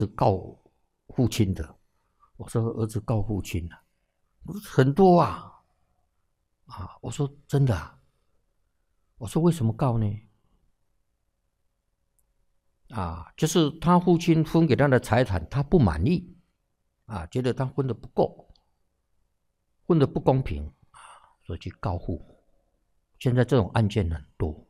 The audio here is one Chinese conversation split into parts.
告父亲的。我说儿子告父亲了，我说很多啊，我说真的啊，我说为什么告呢？就是他父亲分给他的财产，他不满意，觉得他分的不够，分的不公平，所以去告父母。现在这种案件很多。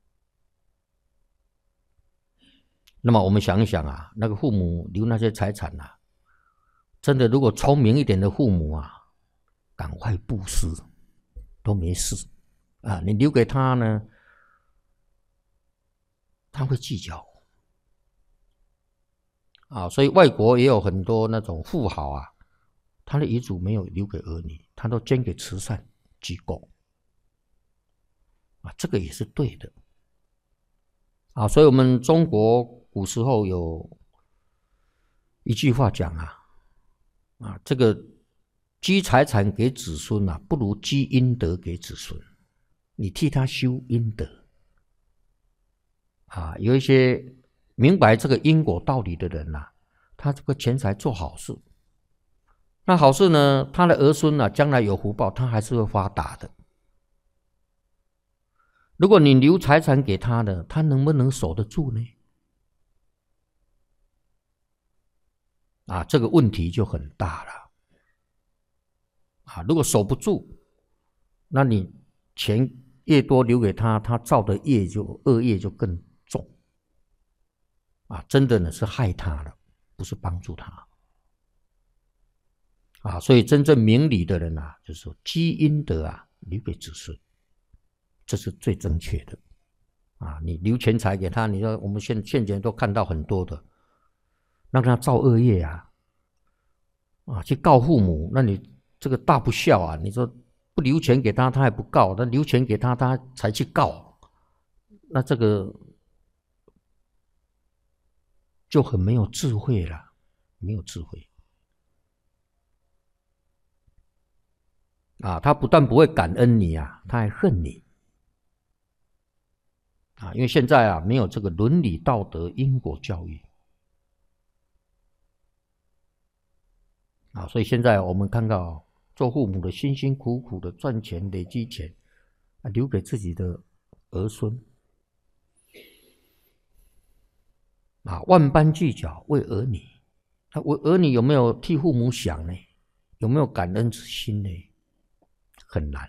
那么我们想一想啊，那个父母留那些财产啊，真的如果聪明一点的父母啊，赶快布施都没事你留给他呢，他会计较所以外国也有很多那种富豪啊，他的遗嘱没有留给儿女，他都捐给慈善机构这个也是对的所以我们中国古时候有一句话讲这个积财产给子孙不如积阴德给子孙，你替他修阴德有一些明白这个因果道理的人他这个钱财做好事，那好事呢，他的儿孙将来有福报，他还是会发达的。如果你留财产给他的，他能不能守得住呢？这个问题就很大了如果守不住，那你钱越多留给他，他造的恶业就更重真的呢是害他了，不是帮助他所以真正明理的人就是说积阴德留给子孙，这是最正确的你留钱财给他，你说我们现前都看到很多的，让他造恶业去告父母，那你这个大不孝你说不留钱给他，他还不告；那留钱给他，他才去告，那这个就很没有智慧了，没有智慧他不但不会感恩你他还恨你因为现在没有这个伦理道德因果教育所以现在我们看到做父母的辛辛苦苦的赚钱累积钱留给自己的儿孙万般计较为儿女，为儿女有没有替父母想呢？有没有感恩之心呢？很难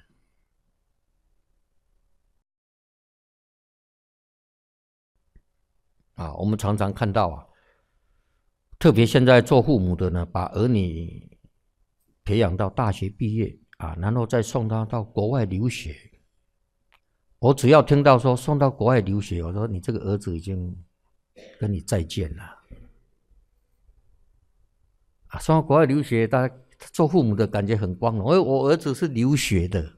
我们常常看到特别现在做父母的呢，把儿女培养到大学毕业然后再送他到国外留学。我只要听到说送到国外留学，我说你这个儿子已经跟你再见了送到国外留学，大家做父母的感觉很光荣，我儿子是留学的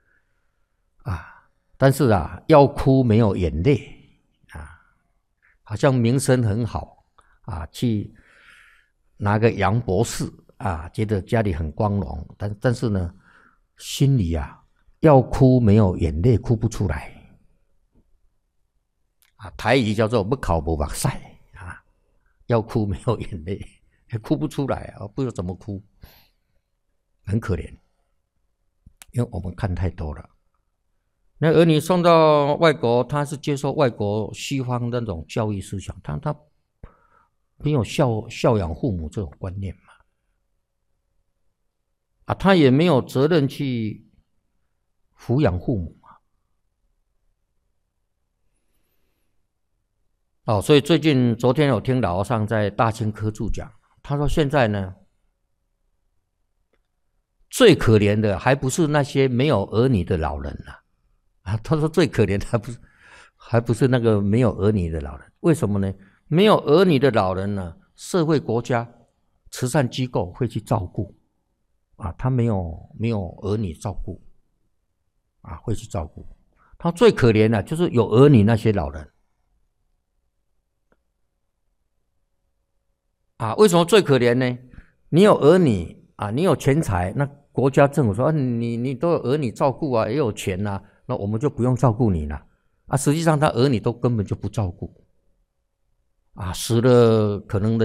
但是要哭没有眼泪好像名声很好去拿个洋博士觉得家里很光荣，但是呢心里要哭没有眼泪，哭不出来台语叫做不哭不目屎要哭没有眼泪，哭不出来不知道怎么哭，很可怜，因为我们看太多了。那儿女送到外国，他是接受外国西方那种教育思想，他没有孝养父母这种观念嘛他也没有责任去抚养父母所以昨天有听老和尚在大清科注讲，他说现在呢最可怜的还不是那些没有儿女的老人他说最可怜的还不是那个没有儿女的老人，为什么呢？没有儿女的老人呢，社会国家慈善机构会去照顾他没有儿女照顾会去照顾他。最可怜的就是有儿女那些老人为什么最可怜呢？你有儿女你有钱财，那国家政府说你都有儿女照顾也有钱那我们就不用照顾你了实际上他儿女都根本就不照顾死了可能的